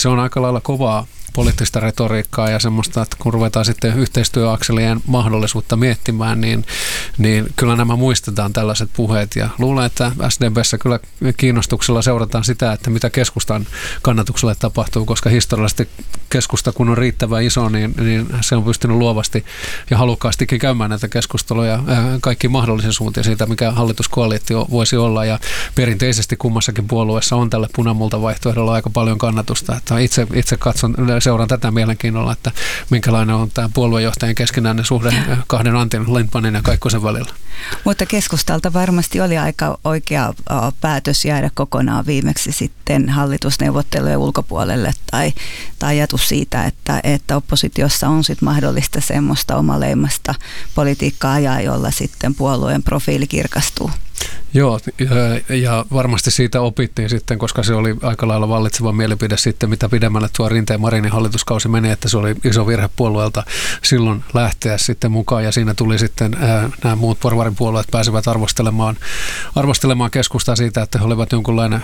se on aika lailla kovaa poliittista retoriikkaa ja semmoista, että kun ruvetaan sitten yhteistyöakselien mahdollisuutta miettimään, niin kyllä nämä muistetaan tällaiset puheet. Ja luulen, että SDP:ssä kyllä kiinnostuksella seurataan sitä, että mitä keskustan kannatukselle tapahtuu, koska historiallisesti keskusta, kun on riittävän iso, niin se on pystynyt luovasti ja halukkaastikin käymään näitä keskusteluja kaikki mahdollisen suuntia siitä, mikä hallituskoalitio voisi olla. Ja perinteisesti kummassakin puolueessa on tälle punamultavaihtoehdolla aika paljon kannatusta. Että itse seuraan tätä mielenkiinnolla, että minkälainen on tämä puoluejohtajien keskinäinen suhde kahden Antin, Lindtmanin ja Kaikkosen välillä. Mutta keskustalta varmasti oli aika oikea päätös jäädä kokonaan viimeksi sitten hallitusneuvottelujen ulkopuolelle tai ajatus siitä, että oppositiossa on sitten mahdollista semmoista omaleimasta politiikkaa ajaa, jolla sitten puolueen profiili kirkastuu. Joo, ja varmasti siitä opittiin sitten, koska se oli aika lailla vallitseva mielipide sitten, mitä pidemmälle tuo Rinteen-Marinin hallituskausi meni, että se oli iso virhe puolueelta silloin lähteä sitten mukaan, ja siinä tuli sitten nämä muut porvaripuolueet pääsivät arvostelemaan keskustaa siitä, että he olivat jonkunlainen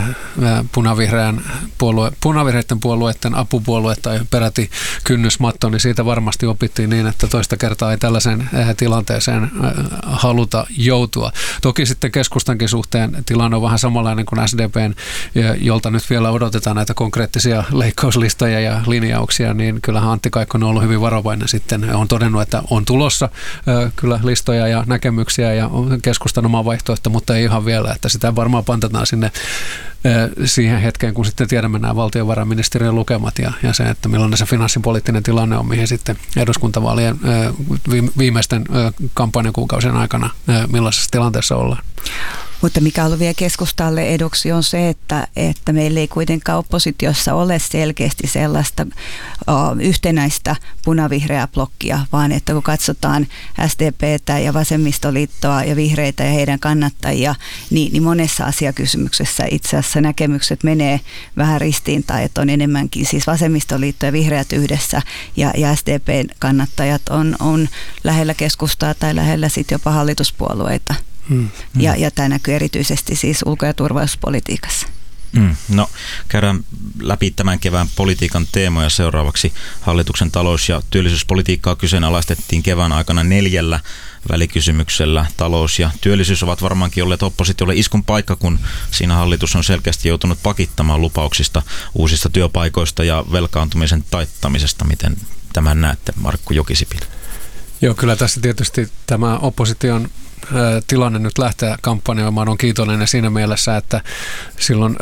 punavihreiden puolueiden apupuolue tai peräti kynnysmatto, niin siitä varmasti opittiin niin, että toista kertaa ei tällaiseen tilanteeseen haluta joutua. Toki sitten keskustankin suhteen tilanne on vähän samanlainen kuin SDP:n, jolta nyt vielä odotetaan näitä konkreettisia leikkauslistoja ja linjauksia, niin kyllähän Antti Kaikkonen on ollut hyvin varovainen sitten. On todennut, että on tulossa kyllä listoja ja näkemyksiä ja keskustan oma vaihtoehto, mutta ei ihan vielä, että sitä varmaan pantataan sinne siihen hetkeen, kun sitten tiedämme nämä valtiovarainministeriön lukemat ja se, että millainen se finanssipoliittinen tilanne on, mihin sitten eduskuntavaalien viimeisten kampanjakuukausien aikana millaisessa tilanteessa ollaan. Mutta mikä on ollut vielä keskustalle eduksi on se, että meillä ei kuitenkaan oppositiossa ole selkeästi sellaista yhtenäistä punavihreää blokkia, vaan että kun katsotaan SDP:tä ja vasemmistoliittoa ja vihreitä ja heidän kannattajia, niin monessa asiakysymyksessä itse asiassa näkemykset menee vähän ristiin tai että on enemmänkin siis vasemmistoliitto ja vihreät yhdessä ja SDP:n kannattajat on lähellä keskustaa tai lähellä sitten jopa hallituspuolueita. Ja tämä näkyy erityisesti siis ulko- ja turvallisuuspolitiikassa. No, käydään läpi tämän kevään politiikan teemoja seuraavaksi. Hallituksen talous- ja työllisyyspolitiikkaa kyseenalaistettiin kevään aikana 4 välikysymyksellä. Talous ja työllisyys ovat varmaankin olleet oppositiolle iskun paikka, kun siinä hallitus on selkeästi joutunut pakittamaan lupauksista uusista työpaikoista ja velkaantumisen taittamisesta. Miten tämän näette, Markku Jokisipilä? Joo, kyllä tässä tietysti tämä opposition tilanne nyt lähtee kampanjoimaan on kiitollinen siinä mielessä, että silloin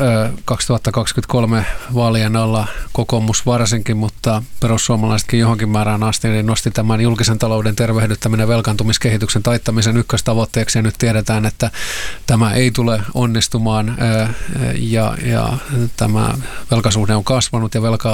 2023 vaalien alla kokoomus varsinkin, mutta perussuomalaisetkin johonkin määrään asti, niin nosti tämän julkisen talouden tervehdyttäminen velkaantumiskehityksen taittamisen ykköstavoitteeksi, ja nyt tiedetään, että tämä ei tule onnistumaan ja tämä velkasuhde on kasvanut ja velkaa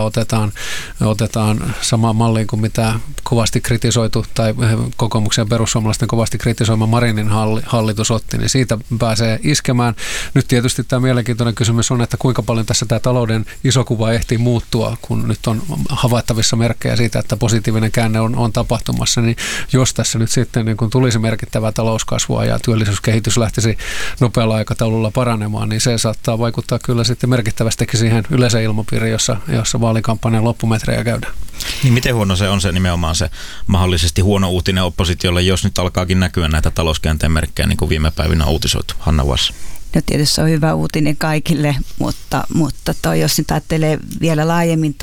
otetaan samaan malliin kuin mitä kovasti kritisoitu tai kokoomuksen ja perussuomalaisten kovasti kritisoima Marinin hallitus otti, niin siitä pääsee iskemään. Nyt tietysti tämä mielenkiintoinen kysymys on, että kuinka paljon tässä tämä talouden iso kuva ehtii muuttua, kun nyt on havaittavissa merkkejä siitä, että positiivinen käänne on tapahtumassa, niin jos tässä nyt sitten niin kun tulisi merkittävää talouskasvua ja työllisyyskehitys lähtisi nopealla aikataululla paranemaan, niin se saattaa vaikuttaa kyllä sitten merkittävästikin siihen yleiseen ilmapiiriin, jossa vaalikampanjan loppumetrejä käydään. Niin miten huono se on se nimenomaan se mahdollisesti huono uutinen oppositiolle, jos nyt alkaakin näkyä näitä talouskäänteen merkkejä, niin kuin viime päivinä on uutisoitu? Hanna Vaassa. No tietysti se on hyvä uutinen kaikille, mutta jos nyt ajattelee vielä laajemmin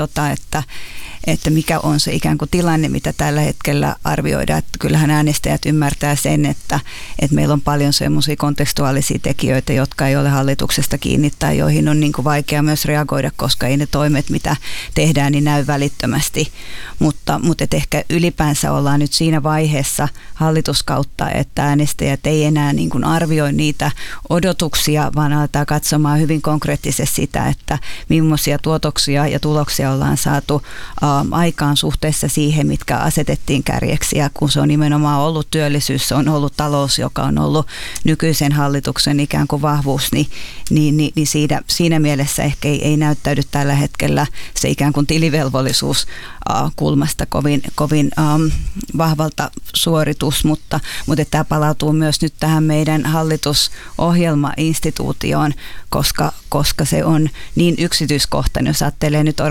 että mikä on se ikään kuin tilanne, mitä tällä hetkellä arvioidaan. Että kyllähän äänestäjät ymmärtää sen, että meillä on paljon semmoisia kontekstuaalisia tekijöitä, jotka ei ole hallituksesta kiinni tai joihin on niin kuin vaikea myös reagoida, koska ei ne toimet, mitä tehdään, niin näy välittömästi. Mutta et ehkä ylipäänsä ollaan nyt siinä vaiheessa hallituskautta, että äänestäjät ei enää niin kuin arvioi niitä odotuksia, vaan aletaan katsomaan hyvin konkreettisesti sitä, että millaisia tuotoksia ja tuloksia ollaan saatu aikaan suhteessa siihen, mitkä asetettiin kärjeksi, ja kun se on nimenomaan ollut työllisyys, se on ollut talous, joka on ollut nykyisen hallituksen ikään kuin vahvuus, niin siinä mielessä ehkä ei näyttäydy tällä hetkellä se ikään kuin tilivelvollisuus kulmasta kovin vahvalta suoritus, mutta tämä palautuu myös nyt tähän meidän hallitusohjelmainstituutioon, koska se on niin yksityiskohtainen, jos ajattelee nyt